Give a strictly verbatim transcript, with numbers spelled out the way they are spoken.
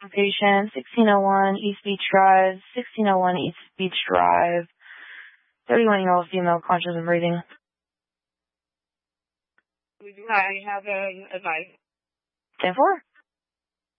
Patient, sixteen oh one East Beach Drive, sixteen oh one East Beach Drive, thirty-one-year-old female, conscious and breathing. I have an advice. ten four.